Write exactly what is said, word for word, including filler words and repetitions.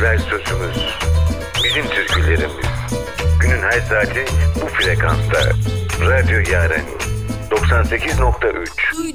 ezber sözümüz, bizim türkülerimiz. Günün her saati bu frekansta. Radyo Yaren doksan sekiz nokta üç.